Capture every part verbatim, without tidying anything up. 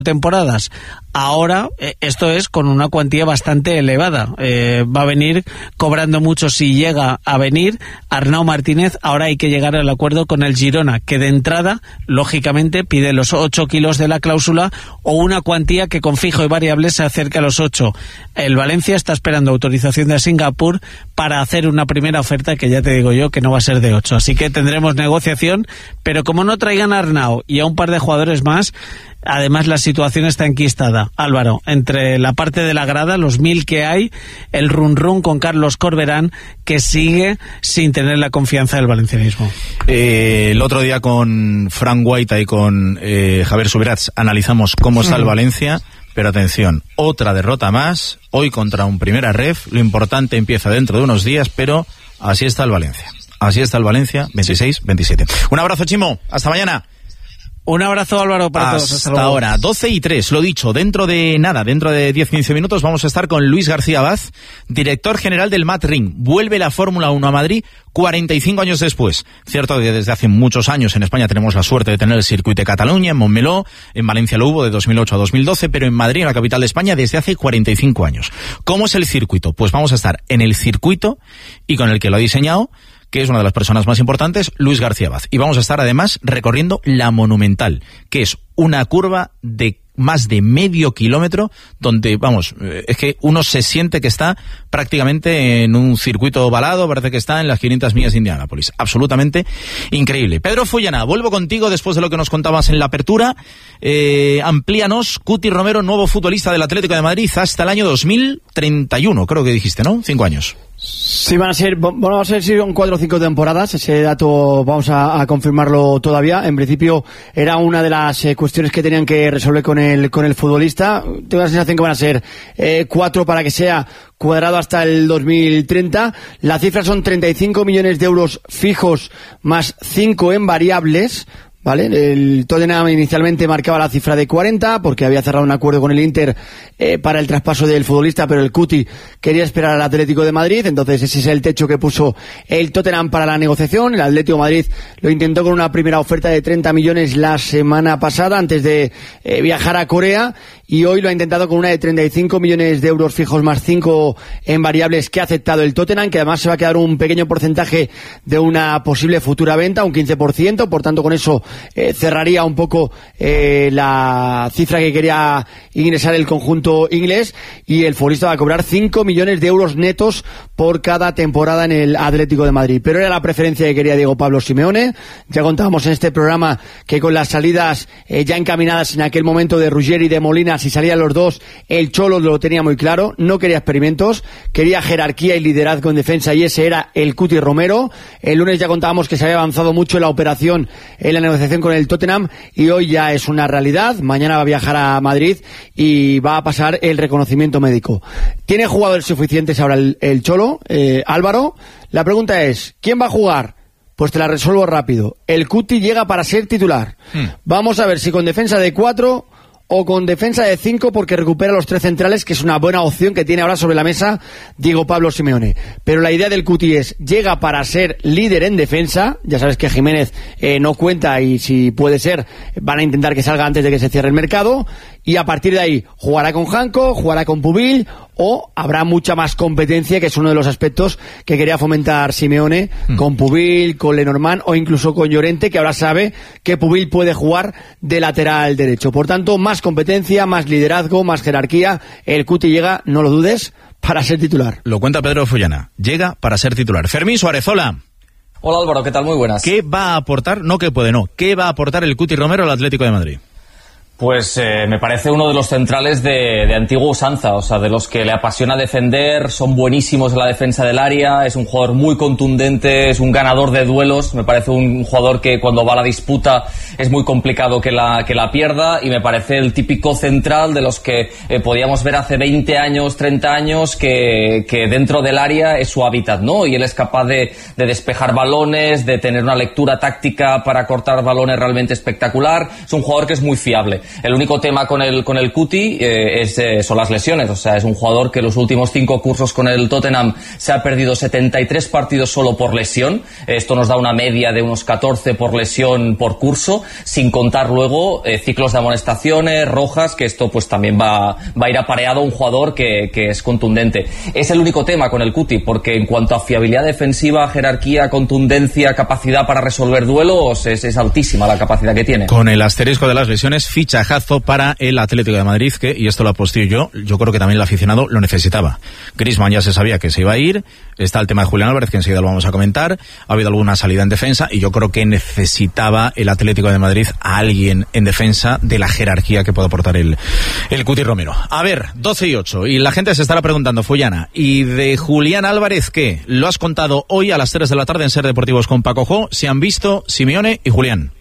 temporadas. Ahora eh, esto es con una cuantía bastante elevada. Eh, va a venir cobrando mucho si llega a venir Arnau Martínez. Ahora hay que llegar al acuerdo con el Girona, que de entrada, lógicamente, pide los ocho kilos de la cláusula o una cuantía que con fijo y variable se acerca a los ocho. El Valencia está esperando autorización de Singapur para hacer una primera oferta que ya te digo yo que no va a ser de ocho. Así que tendremos negociación, pero como no traigan a Arnau y a un par de jugadores más, además la situación está enquistada, Álvaro, entre la parte de la grada, los mil que hay, el run run con Carlos Corberán, que sigue sin tener la confianza del valencianismo. Eh, el otro día con Frank Guaita y con eh, Javier Subirats analizamos cómo está el Valencia, pero atención, otra derrota más, hoy contra un Primera Ref, lo importante empieza dentro de unos días, pero así está el Valencia, así está el Valencia, veintiséis veintisiete. Un abrazo, Chimo, hasta mañana. Un abrazo, Álvaro, para Hasta todos. Hasta Hasta ahora, doce y tres, lo dicho, dentro de nada, dentro de diez a quince minutos vamos a estar con Luis García Abad, director general del MATRING. Vuelve la Fórmula uno a Madrid cuarenta y cinco años después. Cierto que desde hace muchos años en España tenemos la suerte de tener el circuito de Cataluña, en Montmeló, en Valencia lo hubo de dos mil ocho a dos mil doce, pero en Madrid, en la capital de España, desde hace cuarenta y cinco años. ¿Cómo es el circuito? Pues vamos a estar en el circuito y con el que lo ha diseñado, que es una de las personas más importantes, Luis García Abad. Y vamos a estar además recorriendo la Monumental, que es una curva de más de medio kilómetro, donde, vamos, es que uno se siente que está prácticamente en un circuito ovalado, parece que está en las quinientas millas de Indianápolis. Absolutamente increíble. Pedro Fullana, vuelvo contigo después de lo que nos contabas en la apertura. Eh, amplíanos, Cuti Romero, nuevo futbolista del Atlético de Madrid hasta el año dos mil treinta y uno, creo que dijiste, ¿no? Cinco años. Sí, van a ser, bueno, a ser si son cuatro o cinco temporadas. Ese dato vamos a, a confirmarlo todavía. En principio era una de las eh, cuestiones que tenían que resolver con el con el futbolista. Tengo la sensación que van a ser eh, cuatro para que sea cuadrado hasta el dos mil treinta. La cifra son treinta y cinco millones de euros fijos más cinco en variables. Vale, el Tottenham inicialmente marcaba la cifra de cuarenta porque había cerrado un acuerdo con el Inter eh, para el traspaso del futbolista, pero el Cuti quería esperar al Atlético de Madrid, entonces ese es el techo que puso el Tottenham para la negociación. El Atlético de Madrid lo intentó con una primera oferta de treinta millones la semana pasada antes de eh, viajar a Corea, y hoy lo ha intentado con una de treinta y cinco millones de euros fijos más cinco en variables que ha aceptado el Tottenham, que además se va a quedar un pequeño porcentaje de una posible futura venta, un quince por ciento, por tanto con eso Eh, cerraría un poco eh, la cifra que quería ingresar el conjunto inglés, y el futbolista va a cobrar cinco millones de euros netos por cada temporada en el Atlético de Madrid. Pero era la preferencia que quería Diego Pablo Simeone. Ya contábamos en este programa que con las salidas eh, ya encaminadas en aquel momento de Ruggeri y de Molina, si salían los dos, el Cholo lo tenía muy claro, no quería experimentos, quería jerarquía y liderazgo en defensa, y ese era el Cuti Romero. El lunes ya contábamos que se había avanzado mucho en la operación, en la negociación con el Tottenham, y hoy ya es una realidad. Mañana va a viajar a Madrid y va a pasar el reconocimiento médico. ¿Tiene jugadores suficientes ahora el, el Cholo, eh, Álvaro? La pregunta es, ¿quién va a jugar? Pues te la resuelvo rápido. El Cuti llega para ser titular. Hmm. Vamos a ver si con defensa de cuatro o con defensa de cinco, porque recupera los tres centrales, que es una buena opción que tiene ahora sobre la mesa Diego Pablo Simeone. Pero la idea del Cuti es, llega para ser líder en defensa. Ya sabes que Jiménez eh, no cuenta, y si puede ser, van a intentar que salga antes de que se cierre el mercado, y a partir de ahí jugará con Janko, jugará con Pubil, o habrá mucha más competencia, que es uno de los aspectos que quería fomentar Simeone, mm. con Pubil, con Lenormand o incluso con Llorente, que ahora sabe que Pubil puede jugar de lateral derecho. Por tanto, más competencia, más liderazgo, más jerarquía. El Cuti llega, no lo dudes, para ser titular. Lo cuenta Pedro Fullana, llega para ser titular. Fermín Suárez, hola. Hola Álvaro, ¿qué tal? Muy buenas. ¿Qué va a aportar? No que puede, no. ¿Qué va a aportar el Cuti Romero al Atlético de Madrid? Pues eh, me parece uno de los centrales de, de antigua usanza, o sea, de los que le apasiona defender, son buenísimos en la defensa del área, es un jugador muy contundente, es un ganador de duelos, me parece un jugador que cuando va a la disputa es muy complicado que la, que la pierda, y me parece el típico central de los que eh, podíamos ver hace veinte años, treinta años, que, que dentro del área es su hábitat, ¿no? Y él es capaz de, de despejar balones, de tener una lectura táctica para cortar balones realmente espectacular, es un jugador que es muy fiable. El único tema con el con el Cuti eh, es, eh, son las lesiones. O sea, es un jugador que los últimos cinco cursos con el Tottenham se ha perdido setenta y tres partidos solo por lesión. Esto nos da una media de unos catorce por lesión por curso, sin contar luego eh, ciclos de amonestaciones, rojas, que esto pues también va, va a ir apareado a un jugador que, que es contundente. Es el único tema con el Cuti, porque en cuanto a fiabilidad defensiva, jerarquía, contundencia, capacidad para resolver duelos, es, es altísima la capacidad que tiene. Con el asterisco de las lesiones, fichajazo para el Atlético de Madrid, que, y esto lo apostillo yo, yo creo que también el aficionado lo necesitaba. Griezmann ya se sabía que se iba a ir, está el tema de Julián Álvarez, que enseguida lo vamos a comentar, ha habido alguna salida en defensa, y yo creo que necesitaba el Atlético de Madrid a alguien en defensa de la jerarquía que puede aportar el, el Cuti Romero. A ver, doce y ocho, y la gente se estará preguntando, Fullana, ¿y de Julián Álvarez qué? Lo has contado hoy a las tres de la tarde en Ser Deportivos con Paco Jo, se han visto Simeone y Julián.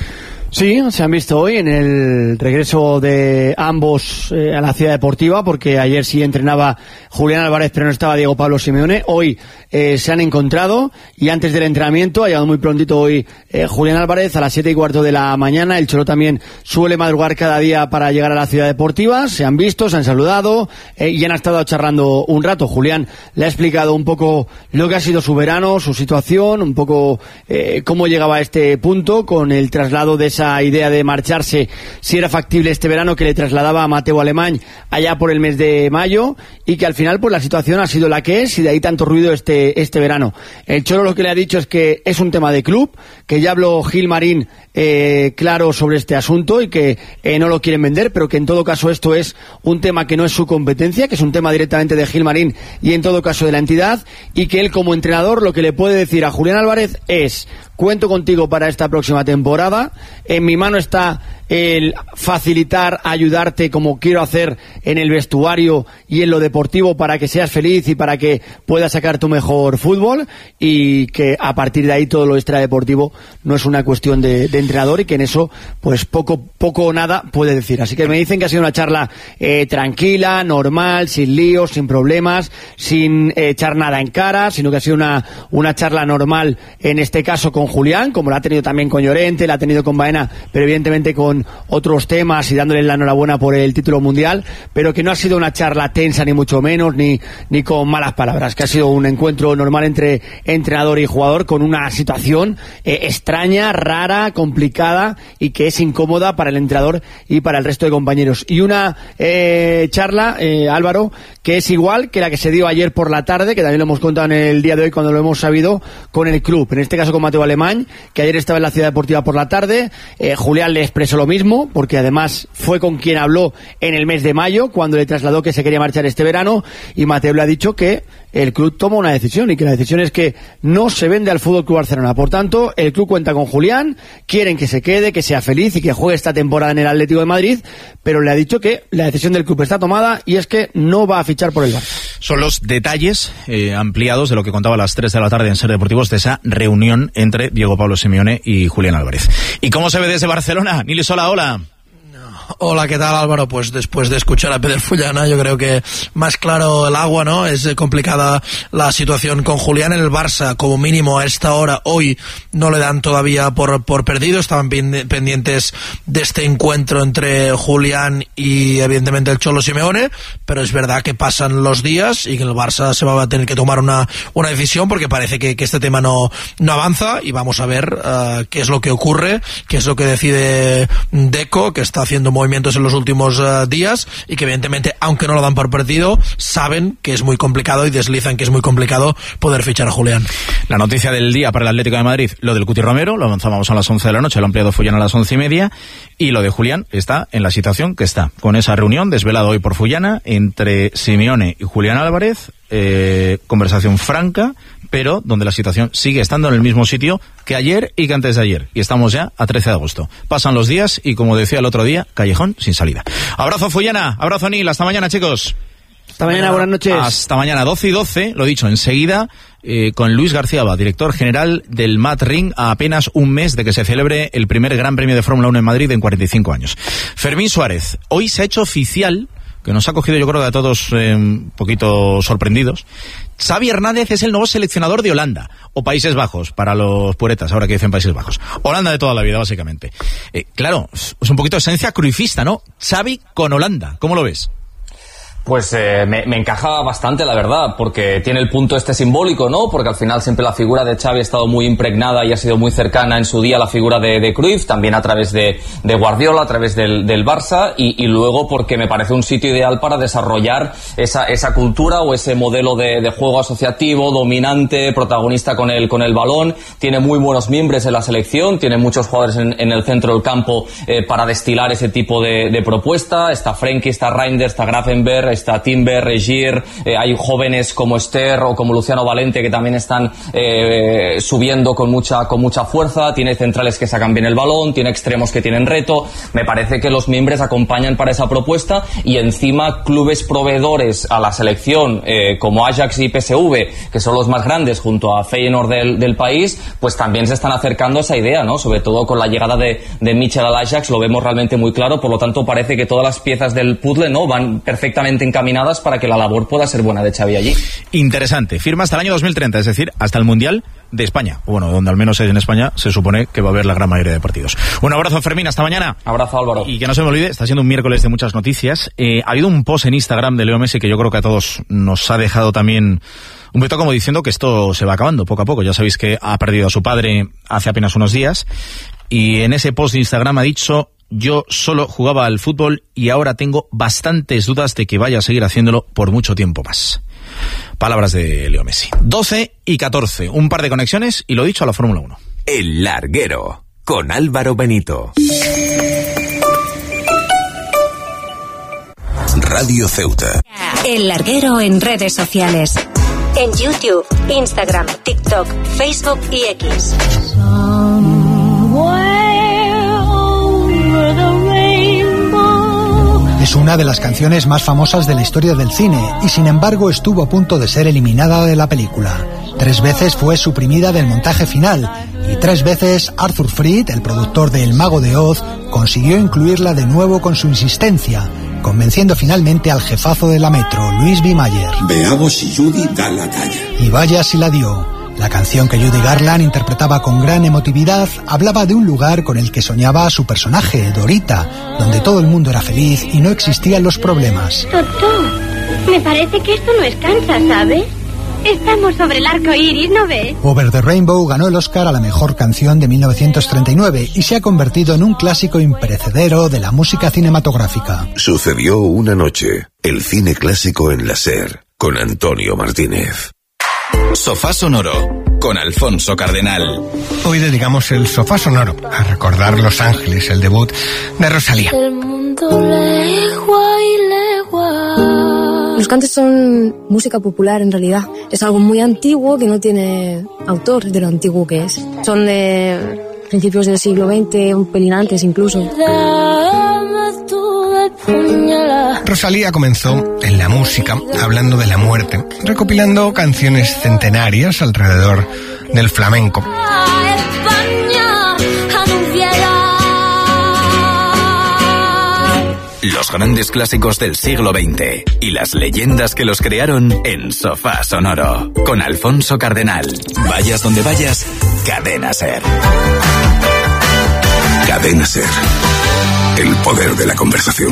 Sí, se han visto hoy en el regreso de ambos eh, a la ciudad deportiva, porque ayer sí entrenaba Julián Álvarez, pero no estaba Diego Pablo Simeone. Hoy eh, se han encontrado, y antes del entrenamiento ha llegado muy prontito hoy eh, Julián Álvarez a las siete y cuarto de la mañana. El Cholo también suele madrugar cada día para llegar a la ciudad deportiva. Se han visto, se han saludado eh, y han estado charlando un rato. Julián le ha explicado un poco lo que ha sido su verano, su situación, un poco eh, cómo llegaba a este punto con el traslado de esa idea de marcharse, si era factible este verano, que le trasladaba a Mateu Alemany allá por el mes de mayo, y que al final pues la situación ha sido la que es, y de ahí tanto ruido este este verano. El Cholo lo que le ha dicho es que es un tema de club, que ya habló Gilmarín eh, claro sobre este asunto, y que eh, no lo quieren vender, pero que en todo caso esto es un tema que no es su competencia, que es un tema directamente de Gilmarín y en todo caso de la entidad, y que él como entrenador lo que le puede decir a Julián Álvarez es: cuento contigo para esta próxima temporada, en mi mano está el facilitar, ayudarte como quiero hacer en el vestuario y en lo deportivo para que seas feliz y para que puedas sacar tu mejor fútbol, y que a partir de ahí todo lo extradeportivo no es una cuestión de, de entrenador, y que en eso pues poco poco o nada puede decir. Así que me dicen que ha sido una charla eh, tranquila, normal, sin líos, sin problemas, sin eh, echar nada en cara, sino que ha sido una, una charla normal, en este caso con Julián, como la ha tenido también con Llorente, la ha tenido con Baena, pero evidentemente con otros temas, y dándole la enhorabuena por el título mundial, pero que no ha sido una charla tensa ni mucho menos, ni, ni con malas palabras, que ha sido un encuentro normal entre entrenador y jugador, con una situación eh, extraña, rara, complicada, y que es incómoda para el entrenador y para el resto de compañeros. Y una eh, charla, eh, Álvaro, que es igual que la que se dio ayer por la tarde, que también lo hemos contado en el día de hoy cuando lo hemos sabido, con el club, en este caso con Mateu Alemany, que ayer estaba en la ciudad deportiva por la tarde. eh, Julián le expresó lo mismo, porque además fue con quien habló en el mes de mayo, cuando le trasladó que se quería marchar este verano, y Mateu le ha dicho que el club toma una decisión, y que la decisión es que no se vende al F C Barcelona. Por tanto, el club cuenta con Julián, quieren que se quede, que sea feliz y que juegue esta temporada en el Atlético de Madrid, pero le ha dicho que la decisión del club está tomada, y es que no va a fichar por el Barça. Son los detalles eh, ampliados de lo que contaba a las tres de la tarde en Ser Deportivos, de esa reunión entre Diego Pablo Simeone y Julián Álvarez. ¿Y cómo se ve desde Barcelona? Nili Sola, hola. Hola, ¿qué tal, Álvaro? Pues después de escuchar a Peder Fullana, yo creo que más claro el agua, ¿no? Es complicada la situación con Julián. En el Barça, como mínimo a esta hora, hoy no le dan todavía por, por perdido. Estaban pendientes de este encuentro entre Julián y evidentemente el Cholo Simeone, pero es verdad que pasan los días y que el Barça se va a tener que tomar una, una decisión, porque parece que, que este tema no, no avanza, y vamos a ver uh, qué es lo que ocurre, qué es lo que decide Deco, que está haciendo movimientos en los últimos uh, días, y que evidentemente, aunque no lo dan por perdido, saben que es muy complicado y deslizan que es muy complicado poder fichar a Julián. La noticia del día para el Atlético de Madrid, lo del Cuti Romero, lo avanzábamos a las once de la noche, lo ha ampliado Fullana a las once y media, y lo de Julián está en la situación que está, con esa reunión desvelada hoy por Fullana entre Simeone y Julián Álvarez, eh, conversación franca, pero donde la situación sigue estando en el mismo sitio que ayer y que antes de ayer, y estamos ya a trece de agosto. Pasan los días y, como decía el otro día, callejón sin salida. Abrazo, Fullana, abrazo, Nil, hasta mañana, chicos. Hasta mañana, buenas noches. Hasta mañana, doce y doce, lo dicho, enseguida eh, con Luis García Abad, director general del Mat Ring, a apenas un mes de que se celebre el primer Gran Premio de Fórmula uno en Madrid en cuarenta y cinco años. Fermín Suárez, hoy se ha hecho oficial que nos ha cogido yo creo que a todos eh, un poquito sorprendidos. Xavi Hernández es el nuevo seleccionador de Holanda, o Países Bajos, para los puretas, ahora que dicen Países Bajos. Holanda de toda la vida, básicamente. Eh, claro, es un poquito de esencia cruifista, ¿no? Xavi con Holanda, ¿cómo lo ves? Pues eh, me, me encaja bastante, la verdad, porque tiene el punto este simbólico, ¿no? Porque al final siempre la figura de Xavi ha estado muy impregnada y ha sido muy cercana en su día a la figura de, de Cruyff, también a través de, de Guardiola, a través del, del Barça, y, y luego porque me parece un sitio ideal para desarrollar esa, esa cultura o ese modelo de, de juego asociativo, dominante, protagonista con el, con el balón. Tiene muy buenos miembros en la selección, tiene muchos jugadores en, en el centro del campo eh, para destilar ese tipo de, de propuesta. Está Frenkie, está Reinders, está Gravenberch, está Timber, Regier, eh, hay jóvenes como Esther o como Luciano Valente que también están eh, subiendo con mucha con mucha fuerza. Tiene centrales que sacan bien el balón, tiene extremos que tienen reto. Me parece que los miembros acompañan para esa propuesta, y encima clubes proveedores a la selección eh, como Ajax y P S V, que son los más grandes junto a Feyenoord del, del país, pues también se están acercando a esa idea, ¿no? Sobre todo con la llegada de, de Mitchell al Ajax lo vemos realmente muy claro. Por lo tanto, parece que todas las piezas del puzzle, ¿no?, van perfectamente encaminadas para que la labor pueda ser buena de Xavi allí. Interesante. Firma hasta el año dos mil treinta, es decir, hasta el Mundial de España. Bueno, donde al menos en España se supone que va a haber la gran mayoría de partidos. Un abrazo, Fermín, hasta mañana. Abrazo, Álvaro. Y que no se me olvide, está siendo un miércoles de muchas noticias. Eh, ha habido un post en Instagram de Leo Messi que yo creo que a todos nos ha dejado también un poquito como diciendo que esto se va acabando poco a poco. Ya sabéis que ha perdido a su padre hace apenas unos días, y en ese post de Instagram ha dicho: yo solo jugaba al fútbol y ahora tengo bastantes dudas de que vaya a seguir haciéndolo por mucho tiempo más. Palabras de Leo Messi. doce y catorce, un par de conexiones y lo dicho a la Fórmula uno. El Larguero, con Álvaro Benito. Radio Ceuta. El Larguero en redes sociales. En YouTube, Instagram, TikTok, Facebook y X. Es una de las canciones más famosas de la historia del cine y sin embargo estuvo a punto de ser eliminada de la película. Tres veces fue suprimida del montaje final y tres veces Arthur Freed, el productor de El Mago de Oz, consiguió incluirla de nuevo con su insistencia, convenciendo finalmente al jefazo de la Metro, Louis B. Mayer. Veamos si Judy da la talla. Y vaya si la dio. La canción que Judy Garland interpretaba con gran emotividad hablaba de un lugar con el que soñaba su personaje, Dorita, donde todo el mundo era feliz y no existían los problemas. Doctor, me parece que esto no es Kansas, ¿sabes? Estamos sobre el arco iris, ¿no ves? Over the Rainbow ganó el Oscar a la mejor canción de mil novecientos treinta y nueve y se ha convertido en un clásico imperecedero de la música cinematográfica. Sucedió una noche, el cine clásico en la SER, con Antonio Martínez. Sofá Sonoro, con Alfonso Cardenal. Hoy dedicamos el Sofá Sonoro a recordar Los Ángeles, el debut de Rosalía. El mundo legua y legua. Los cantes son música popular en realidad. Es algo muy antiguo que no tiene autor de lo antiguo que es. Son de principios del siglo veinte, un pelín antes incluso. Rosalía comenzó en la música hablando de la muerte, recopilando canciones centenarias alrededor del flamenco. Los grandes clásicos del siglo veinte y las leyendas que los crearon en Sofá Sonoro, con Alfonso Cardenal. Vayas donde vayas, Cadena Ser. Cadena Ser. El poder de la conversación.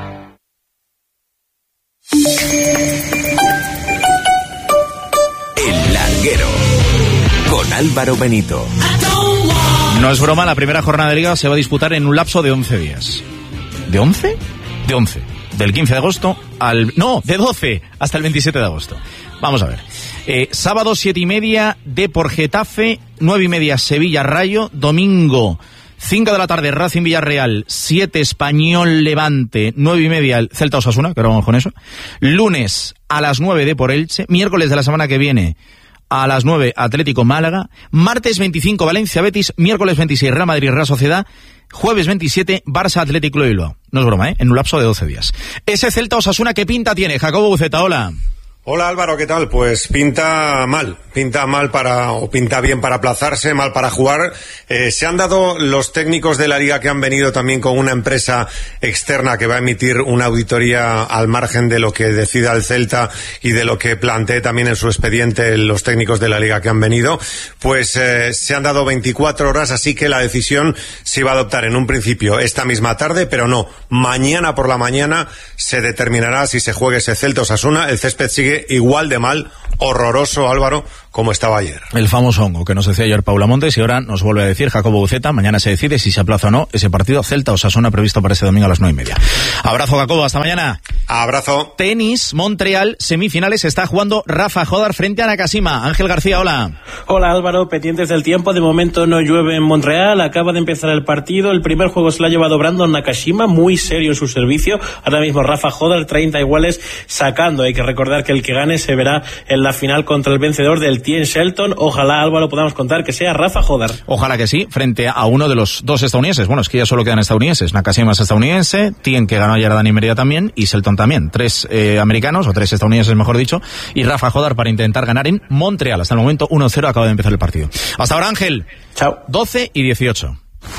El Larguero, con Álvaro Benito. No es broma, la primera jornada de Liga se va a disputar en un lapso de once días. ¿De once? De once. Del quince de agosto al... No, de doce hasta el veintisiete de agosto. Vamos a ver. Eh, sábado, siete y media, Depor Getafe, nueve y media, Sevilla Rayo. Domingo, cinco de la tarde, Racing Villarreal, siete Español Levante, nueve y media, el Celta Osasuna, que ahora vamos con eso. Lunes, a las nueve, Depor Elche. Miércoles de la semana que viene, a las nueve, Atlético Málaga. Martes veinticinco, Valencia Betis. Miércoles veintiséis, Real Madrid Real Sociedad. Jueves veintisiete, Barça Atlético de Bilbao. No es broma, ¿eh? En un lapso de doce días. Ese Celta Osasuna, ¿qué pinta tiene? Jacobo Buceta, hola. Hola Álvaro, ¿qué tal? Pues pinta mal, pinta mal para, o pinta bien para aplazarse, mal para jugar. Eh, se han dado los técnicos de la Liga que han venido también con una empresa externa que va a emitir una auditoría al margen de lo que decida el Celta y de lo que plantee también en su expediente los técnicos de la Liga que han venido. Pues eh, se han dado veinticuatro horas, así que la decisión se iba a adoptar en un principio esta misma tarde, pero no, mañana por la mañana se determinará si se juega ese Celta Osasuna. El césped sigue igual de mal, horroroso, Álvaro, como estaba ayer. El famoso hongo que nos decía ayer Paula Montes y ahora nos vuelve a decir Jacobo Buceta. Mañana se decide si se aplaza o no ese partido Celta-Osasuna previsto para ese domingo a las nueve y media. Abrazo, Jacobo, hasta mañana. Abrazo. Tenis, Montreal, semifinales, está jugando Rafa Jodar frente a Nakashima. Ángel García, hola. Hola Álvaro, pendientes del tiempo, de momento no llueve en Montreal, acaba de empezar el partido, el primer juego se lo ha llevado Brandon Nakashima, muy serio en su servicio, ahora mismo Rafa Jodar, treinta iguales sacando, hay que recordar que el que gane se verá en la final contra el vencedor del Tien Shelton. Ojalá, Álvaro, podamos contar que sea Rafa Jodar. Ojalá que sí, frente a uno de los dos estadounidenses. Bueno, es que ya solo quedan estadounidenses. Nakashima es estadounidense, Tien, que ganó ayer a Dani Merida también, y Shelton también. Tres eh, americanos, o tres estadounidenses mejor dicho, y Rafa Jodar para intentar ganar en Montreal. Hasta el momento uno cero, acaba de empezar el partido. Hasta ahora, Ángel. Chao. doce y dieciocho.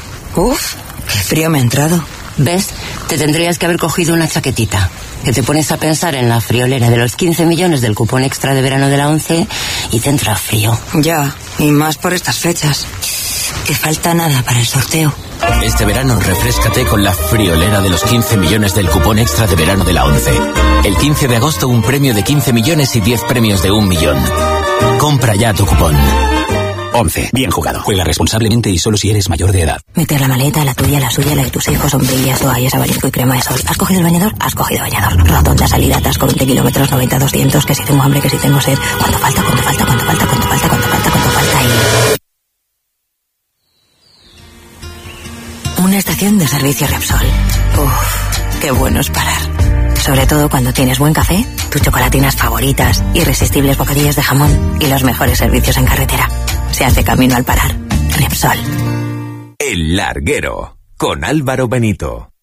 Uf, qué frío me ha entrado. ¿Ves? Te tendrías que haber cogido una chaquetita. Que te pones a pensar en la friolera de los quince millones del cupón extra de verano de la once y te entra frío. Ya, y más por estas fechas. Que falta nada para el sorteo. Este verano refréscate con la friolera de los quince millones del cupón extra de verano de la once. El quince de agosto un premio de quince millones y diez premios de un millón. Compra ya tu cupón. once. Bien jugado. Juega responsablemente y solo si eres mayor de edad. Meter la maleta, la tuya, la suya, la de tus hijos, sombrillas, toallas, abanico y crema de sol. ¿Has cogido el bañador? Has cogido bañador. Rotonda salida, atasco veinte kilómetros, noventa, doscientos, que si tengo hambre, que si tengo sed. ¿Cuánto falta? ¿Cuánto falta? ¿Cuánto falta? ¿Cuánto falta? ¿Cuánto falta? ¿Cuánto falta? Y... Una estación de servicio Repsol. Uff, qué bueno es parar. Sobre todo cuando tienes buen café, tus chocolatinas favoritas, irresistibles bocadillos de jamón y los mejores servicios en carretera. Se hace camino al parar. Repsol. El Larguero, con Álvaro Benito.